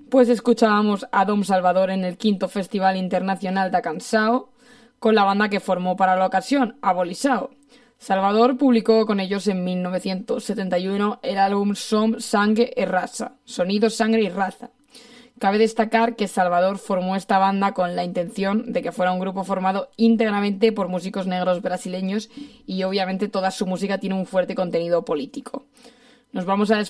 Pues escuchábamos a Dom Salvador en el 5º Festival Internacional da Canção, con la banda que formó para la ocasión, Abolisao. Salvador publicó con ellos en 1971 el álbum Som, Sangue e Raza, Sonido, Sangre y Raza. Cabe destacar que Salvador formó esta banda con la intención de que fuera un grupo formado íntegramente por músicos negros brasileños y obviamente toda su música tiene un fuerte contenido político. Nos vamos a